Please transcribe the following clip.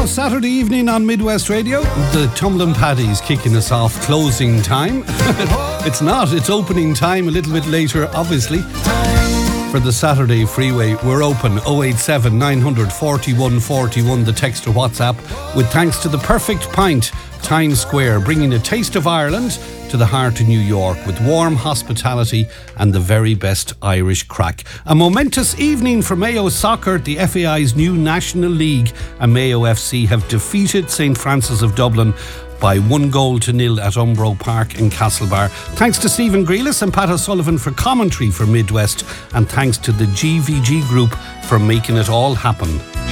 Mayo, Saturday evening on Midwest Radio. The Tumbling Paddy's kicking us off closing time. It's not, it's opening time a little bit later, obviously. For the Saturday Freeway, we're open 087 900 41 41, the text or WhatsApp, with thanks to the Perfect Pint, Times Square, bringing a taste of Ireland to the heart of New York with warm hospitality and the very best Irish crack. A momentous evening for Mayo Soccer, the FAI's new National League, and Mayo FC have defeated St Francis of Dublin by 1-0 at Umbro Park in Castlebar. Thanks to Stephen Grealis and Pat O'Sullivan for commentary for Midwest, and thanks to the GVG Group for making it all happen.